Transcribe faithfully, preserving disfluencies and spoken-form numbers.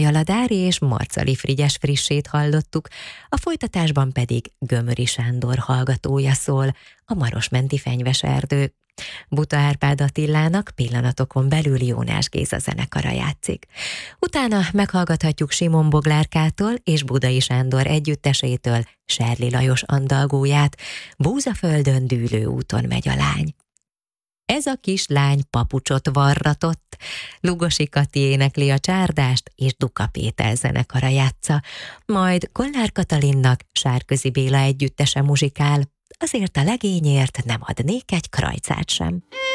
Jaladári és Marcali Frigyes frissét hallottuk, a folytatásban pedig Gömöri Sándor hallgatója szól, a Marosmenti Fenyves Erdő. Buta Árpád Attilának pillanatokon belül Jónás Géza zenekara játszik. Utána meghallgathatjuk Simon Boglárkától és Budai Sándor együttesétől Serli Lajos andalgóját, Búzaföldön dűlő úton megy a lány. Ez a kislány papucsot varratott, Lugosi Kati énekli a csárdást, és Duka Péter zenekara játsza, majd Kollár Katalinnak Sárközi Béla együttese muzsikál, azért a legényért nem adnék egy krajcát sem.